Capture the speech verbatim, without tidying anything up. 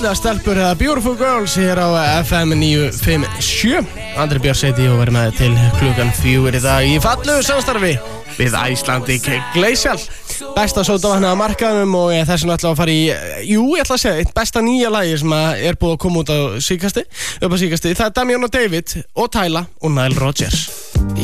Það stelpur eða Beautiful Girls hér á F M níu fimm sjö. Andri Björns heiti og verið með til klukkan fjögur í dag í fallegu samstarfi við Icelandic Glacial. Besta sódavatnið á markaðnum og ég þess vegna ætla að fara í, jú, ég ætla að segja, eitt besta nýja lagi sem er búið að koma út á síðkasti, upp á síðkasti. Það er Damian og David og Tyla og Nile Rodgers.